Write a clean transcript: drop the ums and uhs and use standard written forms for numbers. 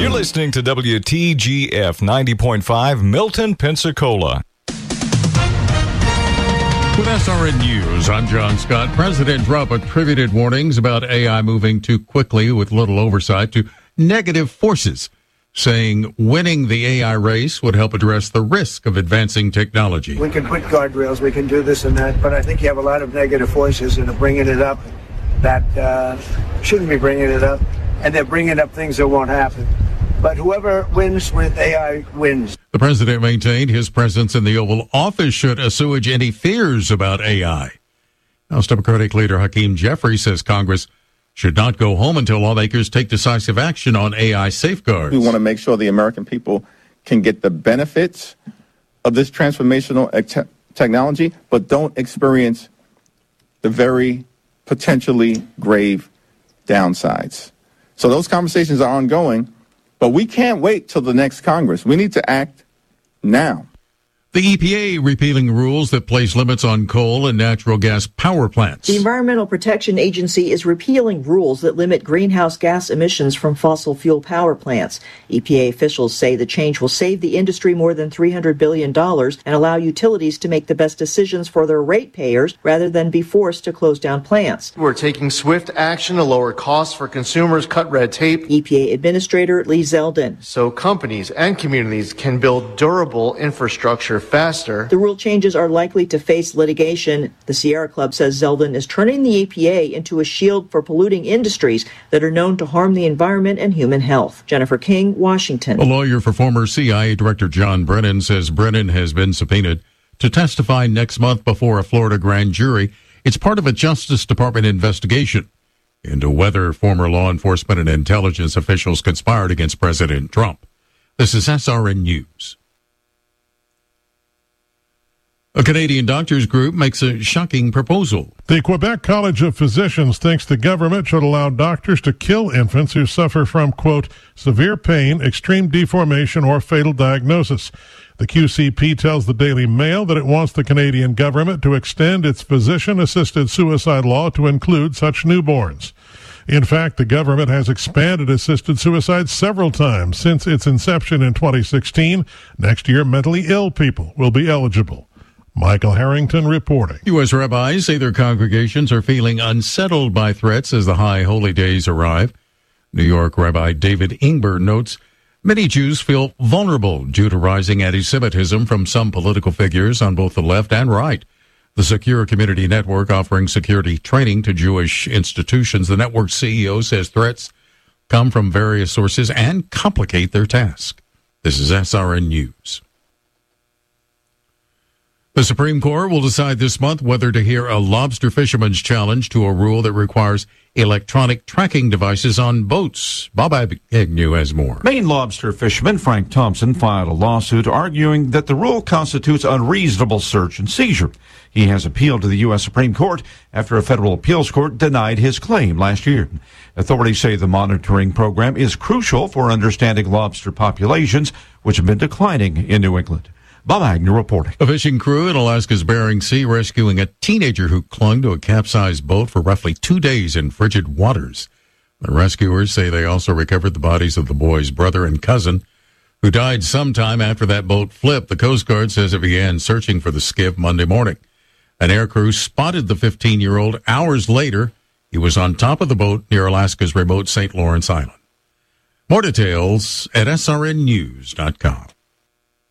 You're listening to WTGF 90.5 Milton, Pensacola. With SRN News, I'm John Scott. President Trump attributed warnings about AI moving too quickly with little oversight to negative forces, saying winning the AI race would help address the risk of advancing technology. We can put guardrails, we can do this and that, but I think you have a lot of negative forces that are bringing it up that shouldn't be bringing it up, and they're bringing up things that won't happen. But whoever wins with AI wins. The president maintained his presence in the Oval Office should assuage any fears about AI. House Democratic leader Hakeem Jeffries says Congress should not go home until lawmakers take decisive action on AI safeguards. We want to make sure the American people can get the benefits of this transformational technology, but don't experience the very potentially grave downsides. So those conversations are ongoing. But we can't wait till the next Congress. We need to act now. The EPA repealing rules that place limits on coal and natural gas power plants. The Environmental Protection Agency is repealing rules that limit greenhouse gas emissions from fossil fuel power plants. EPA officials say the change will save the industry more than $300 billion and allow utilities to make the best decisions for their ratepayers rather than be forced to close down plants. We're taking swift action to lower costs for consumers, cut red tape. EPA Administrator Lee Zeldin. So companies and communities can build durable infrastructure faster. The rule changes are likely to face litigation. The Sierra Club says Zeldin is turning the EPA into a shield for polluting industries that are known to harm the environment and human health. Jennifer King, Washington. A lawyer for former CIA Director John Brennan says Brennan has been subpoenaed to testify next month before a Florida grand jury. It's part of a Justice Department investigation into whether former law enforcement and intelligence officials conspired against President Trump. This is SRN News. A Canadian doctors group makes a shocking proposal. The Quebec College of Physicians thinks the government should allow doctors to kill infants who suffer from, quote, severe pain, extreme deformation, or fatal diagnosis. The QCP tells the Daily Mail that it wants the Canadian government to extend its physician-assisted suicide law to include such newborns. In fact, the government has expanded assisted suicide several times since its inception in 2016. Next year, mentally ill people will be eligible. Michael Harrington reporting. U.S. rabbis say their congregations are feeling unsettled by threats as the high holy days arrive. New York Rabbi David Ingber notes many Jews feel vulnerable due to rising anti-Semitism from some political figures on both the left and right. The Secure Community Network offering security training to Jewish institutions. The network's CEO says threats come from various sources and complicate their task. This is SRN News. The Supreme Court will decide this month whether to hear a lobster fisherman's challenge to a rule that requires electronic tracking devices on boats. Bob Agnew has more. Maine lobster fisherman Frank Thompson filed a lawsuit arguing that the rule constitutes unreasonable search and seizure. He has appealed to the U.S. Supreme Court after a federal appeals court denied his claim last year. Authorities say the monitoring program is crucial for understanding lobster populations, which have been declining in New England. Bob Agnew reporting. A fishing crew in Alaska's Bering Sea rescuing a teenager who clung to a capsized boat for roughly 2 days in frigid waters. The rescuers say they also recovered the bodies of the boy's brother and cousin, who died sometime after that boat flipped. The Coast Guard says it began searching for the skiff Monday morning. An air crew spotted the 15-year-old hours later. He was on top of the boat near Alaska's remote St. Lawrence Island. More details at srnnews.com.